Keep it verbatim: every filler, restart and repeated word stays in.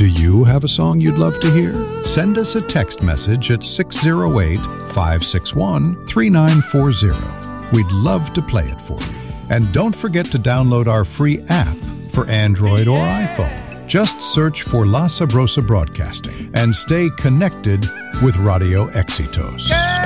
you have a song you'd love to hear? Send us a text message at six oh eight, five six one, three nine four zero. We'd love to play it for you. And don't forget to download our free app for Android or iPhone. Just search for La Sabrosa Broadcasting and stay connected with Radio Éxitos.